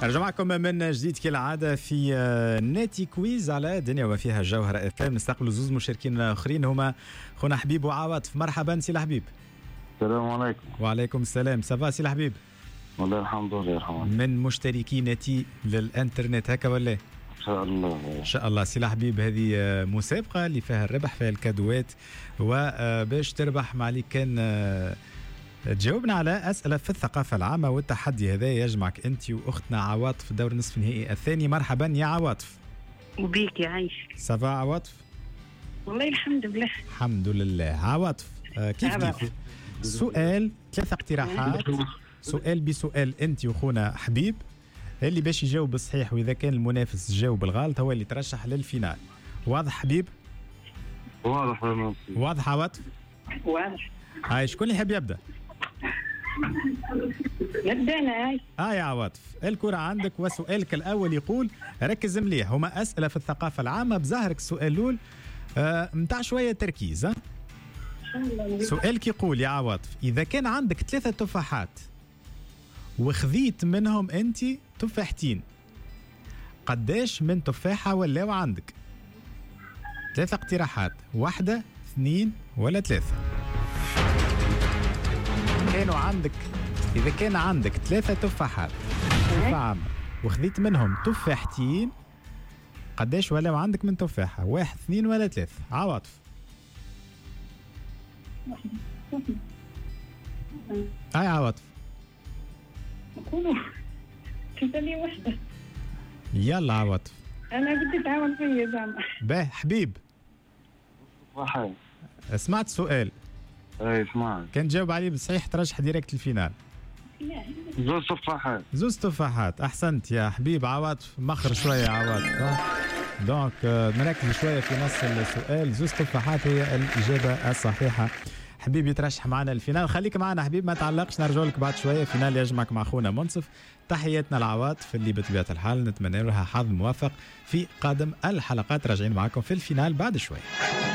رجع معكم من جديد كالعادة في ناتي كويز على دنيا وفيها جوهرة اف ام. نستقبلوا زوز مشاركين اخرين هما خونا حبيب وعواطف. مرحبا سي الحبيب. السلام عليكم. وعليكم السلام. سافا سي الحبيب؟ والله الحمد لله يرحمه. من مشتركي ناتي للانترنت هكا ولا؟ ان شاء الله ان شاء الله. سي الحبيب هذه مسابقة اللي فيها الربح، فيها الكادوات، وباش تربح معليك كان تجاوبنا على أسئلة في الثقافة العامة، والتحدي هذا يجمعك أنت وأختنا عواطف دور نصف النهائي الثاني. مرحبا يا عواطف. وبيك يا عايش. سافا عواطف؟ والله الحمد لله. الحمد لله. عواطف كيف سؤال 3 اقتراحات، سؤال بسؤال أنت وخونا حبيب، اللي باش يجاوب الصحيح وإذا كان المنافس جاوب الغلط هو اللي ترشح للفينال. واضح حبيب؟ واضح. واضح عواطف؟ واضح. هاي شكون اللي يحب يبدأ؟ نبدأ أنا. يا عواطف الكرة عندك، وسؤالك الأول يقول ركز مليح، هما أسئلة في الثقافة العامة. بظهرك السؤال الأول متاع شوية تركيز. سؤالك يقول يا عواطف: إذا كان عندك 3 تفاحات وخذيت منهم أنت تفاحتين، قداش من تفاحة ولاو عندك؟ 3 اقتراحات، 1 2 ولا 3. إذا كان عندك 3 تفاحات عامة وخذيت منهم تفاحتين، قداش ولاو عندك من تفاحة؟ 1 2 ولا 3؟ عواطف. هاي عواطف. كنتني وحدة. يلا عواطف. أنا بدي تعاون فيا زعما. باه حبيب. صحيح. سمعت السؤال؟ اي سمعت. كان جاوب عليه بصحيح ترشح ديريكت الفينال. 2 تفاحات. 2 تفاحات. أحسنت يا حبيب. عواطف مخر شوية عواطف. دونك نركز شوية في نص السؤال. 2 تفاحات هي الإجابة الصحيحة. حبيب يترشح معنا الفينال. خليك معنا حبيب، ما تعلقش، نرجع لك بعد شوية. فينال يجمعك مع أخونا منصف. تحياتنا العواطف اللي بطبيعة الحال نتمنى لها حظ موفق في قادم الحلقات. راجعين معكم في الفينال بعد شوية.